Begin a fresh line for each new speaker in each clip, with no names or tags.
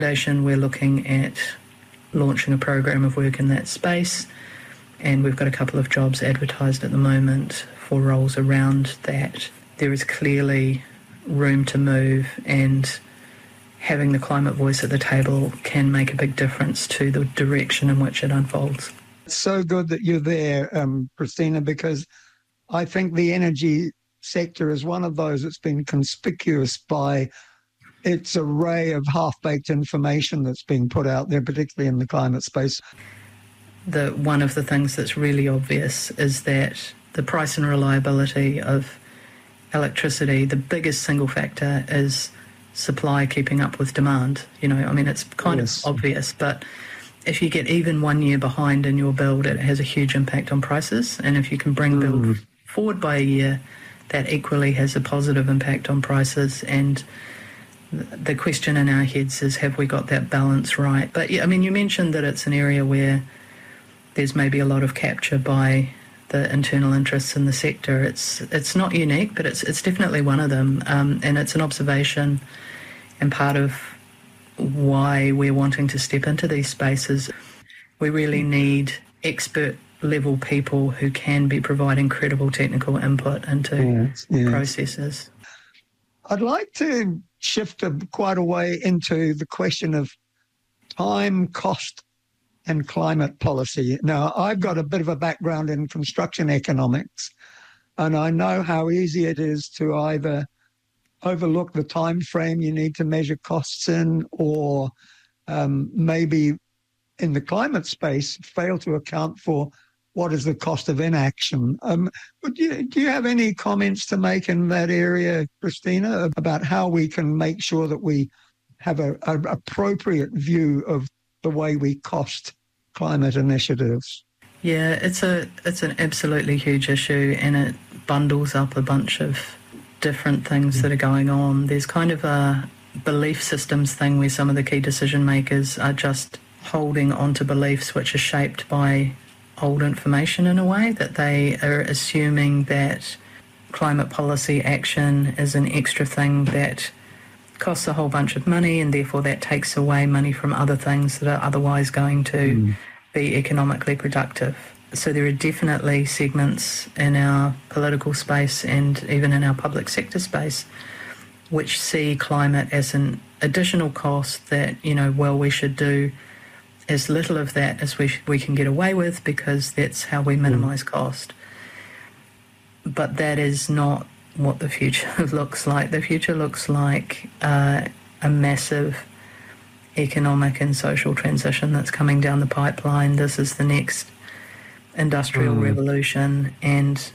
Foundation, we're looking at launching a program of work in that space, and we've got a couple of jobs advertised at the moment for roles around that. There is clearly room to move, and having the climate voice at the table can make a big difference to the direction in which it unfolds.
It's so good that you're there, Christina, because I think the energy sector is one of those that's been conspicuous by its array of half-baked information that's being put out there, particularly in the climate space.
One of the things that's really obvious is that the price and reliability of electricity, the biggest single factor is supply keeping up with demand. It's kind of obvious, but if you get even 1 year behind in your build, it has a huge impact on prices. And if you can bring build forward by a year, that equally has a positive impact on prices. And the question in our heads is, have we got that balance right? But yeah, you mentioned that it's an area where there's maybe a lot of capture by the internal interests in the sector. It's not unique, but it's definitely one of them, and it's an observation and part of why we're wanting to step into these spaces. We really need expert level people who can be providing credible technical input into processes.
I'd like to shift quite a way into the question of time, cost and climate policy. Now, I've got a bit of a background in construction economics, and I know how easy it is to either overlook the time frame you need to measure costs in, or maybe in the climate space fail to account for what is the cost of inaction. Do you have any comments to make in that area, Christina, about how we can make sure that we have an appropriate view of the way we cost climate initiatives?
Yeah, it's an absolutely huge issue, and it bundles up a bunch of different things that are going on. There's kind of a belief systems thing where some of the key decision makers are just holding onto beliefs which are shaped by old information in a way, that they are assuming that climate policy action is an extra thing that costs a whole bunch of money, and therefore that takes away money from other things that are otherwise going to be economically productive. So there are definitely segments in our political space and even in our public sector space which see climate as an additional cost that, we should do as little of that as we can get away with, because that's how we minimise cost. But that is not what the future looks like. The future looks like a massive economic and social transition that's coming down the pipeline. This is the next industrial revolution, and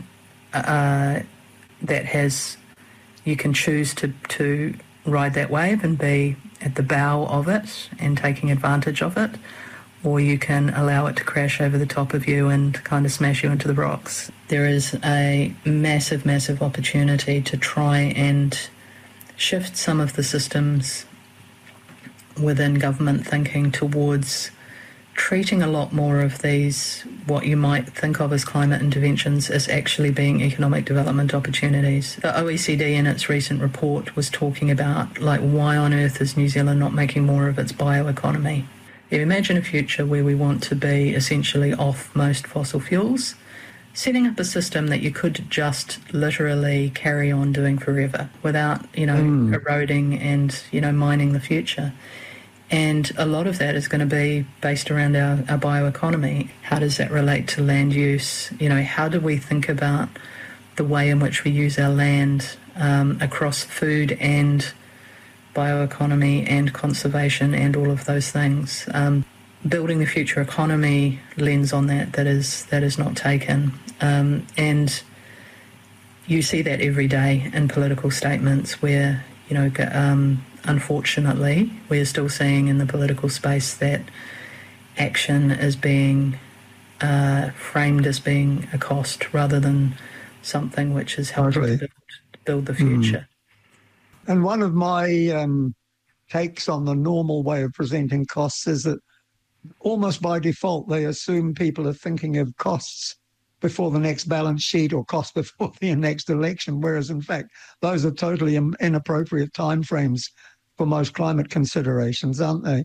you can choose to ride that wave and be at the bow of it and taking advantage of it, or you can allow it to crash over the top of you and kind of smash you into the rocks. There is a massive, massive opportunity to try and shift some of the systems within government thinking towards treating a lot more of these, what you might think of as climate interventions, as actually being economic development opportunities. The OECD in its recent report was talking about, why on earth is New Zealand not making more of its bioeconomy? You imagine a future where we want to be essentially off most fossil fuels, setting up a system that you could just literally carry on doing forever without, eroding and, mining the future. And a lot of that is going to be based around our bioeconomy. How does that relate to land use? How do we think about the way in which we use our land across food and bioeconomy and conservation and all of those things? Building the future economy lens on that is not taken. And you see that every day in political statements where, unfortunately, we're still seeing in the political space that action is being framed as being a cost rather than something which is helping to build the future.
And one of my takes on the normal way of presenting costs is that almost by default they assume people are thinking of costs before the next balance sheet or cost before the next election, whereas in fact those are totally inappropriate timeframes for most climate considerations, aren't they?